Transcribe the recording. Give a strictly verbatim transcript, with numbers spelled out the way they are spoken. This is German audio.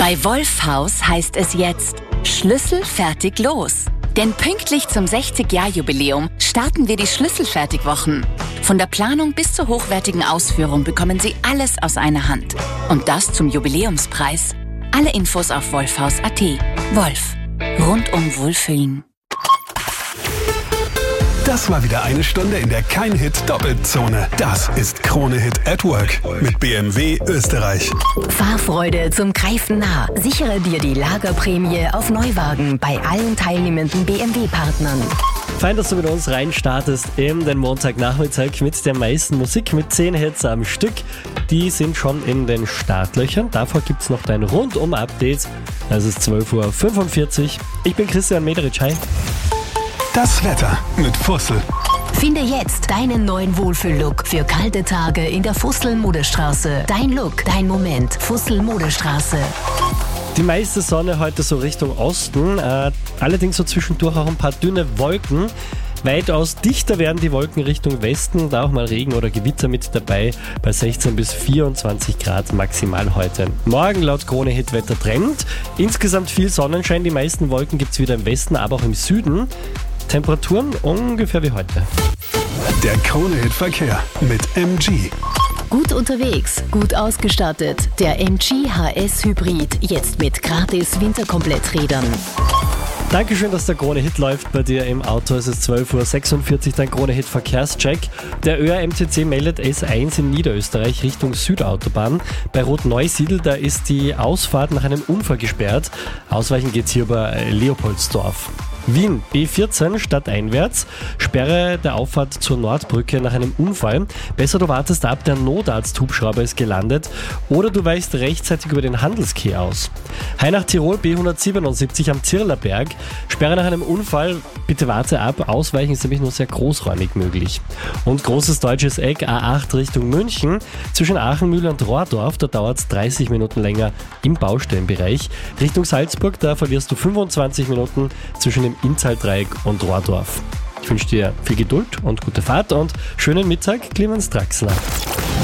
Bei Wolfhaus heißt es jetzt Schlüssel fertig los. Denn pünktlich zum sechzig-Jahr-Jubiläum starten wir die Schlüsselfertigwochen. Von der Planung bis zur hochwertigen Ausführung bekommen Sie alles aus einer Hand. Und das zum Jubiläumspreis. Alle Infos auf wolfhaus punkt at. Wolf. Rundum Wohlfühlen. Das war wieder eine Stunde in der Kein-Hit-Doppelzone. Das ist Krone-Hit at Work mit B M W Österreich. Fahrfreude zum Greifen nah. Sichere dir die Lagerprämie auf Neuwagen bei allen teilnehmenden B M W-Partnern. Fein, dass du mit uns reinstartest in den Montagnachmittag mit der meisten Musik, mit zehn Hits am Stück. Die sind schon in den Startlöchern. Davor gibt es noch dein Rundum-Update. Es ist zwölf Uhr fünfundvierzig. Ich bin Christian Mederitsch. Hi. Das Wetter mit Fussel. Finde jetzt deinen neuen Wohlfühl-Look für kalte Tage in der Fussel-Modestraße. Dein Look, dein Moment. Fussel-Modestraße. Die meiste Sonne heute so Richtung Osten, äh, allerdings so zwischendurch auch ein paar dünne Wolken. Weitaus dichter werden die Wolken Richtung Westen, da auch mal Regen oder Gewitter mit dabei, bei sechzehn bis vierundzwanzig Grad maximal heute. Morgen laut Krone-Hit Wetter Trend. Insgesamt viel Sonnenschein, die meisten Wolken gibt es wieder im Westen, aber auch im Süden. Temperaturen ungefähr wie heute. Der Krone-Hit Verkehr mit M G. Gut unterwegs, gut ausgestattet. Der M G H S Hybrid, jetzt mit gratis Winterkompletträdern. Dankeschön, dass der Krone-Hit läuft bei dir im Auto. Es ist zwölf Uhr sechsundvierzig, dein Krone-Hit Verkehrscheck. Der Ö R M T C meldet S eins in Niederösterreich Richtung Südautobahn. Bei Rot-Neusiedl, da ist die Ausfahrt nach einem Unfall gesperrt. Ausweichen geht's hier über Leopoldsdorf. Wien, B vierzehn stadteinwärts, Sperre der Auffahrt zur Nordbrücke nach einem Unfall. Besser du wartest ab, der Notarzt-Hubschrauber ist gelandet. Oder du weichst rechtzeitig über den Handelskeh aus. High nach Tirol, B hundertsiebenundsiebzig am Zirlerberg, Sperre nach einem Unfall. Bitte warte ab, ausweichen ist nämlich nur sehr großräumig möglich. Und großes deutsches Eck, A acht Richtung München, zwischen Aachenmühle und Rohrdorf, da dauert es dreißig Minuten länger im Baustellenbereich. Richtung Salzburg, da verlierst du fünfundzwanzig Minuten zwischen dem Innzahldreieck und Rohrdorf. Ich wünsche dir viel Geduld und gute Fahrt und schönen Mittag, Clemens Draxler.